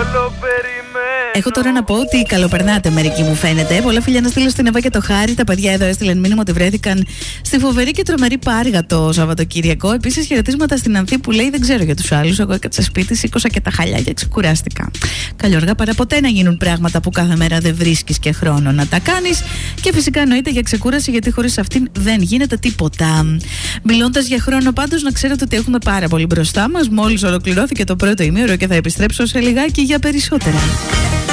Έχω τώρα να πω ότι καλοπερνάτε μερικοί, μου φαίνεται. Πολλά φιλιά να στείλω στην Εύα και το Χάρη. Τα παιδιά εδώ έστειλαν μήνυμα ότι βρέθηκαν στη φοβερή και τρομερή Πάργα το Σαββατοκύριακο. Επίσης, χαιρετίσματα στην Ανθή που λέει: δεν ξέρω για τους άλλους. Εγώ έκατσα σπίτι, σήκωσα και τα χαλιά και ξεκουράστηκα. Καλιόργα, παρά ποτέ να γίνουν πράγματα που κάθε μέρα δεν βρίσκεις και χρόνο να τα κάνεις. Και φυσικά εννοείται για ξεκούραση, γιατί χωρίς αυτήν δεν γίνεται τίποτα. Μιλώντας για χρόνο, πάντως, να ξέρετε ότι έχουμε πάρα πολύ μπροστά μας. Μόλις ολοκληρώθηκε το πρώτο ημίωρο και θα επιστρέψω σε λιγάκι για περισσότερα.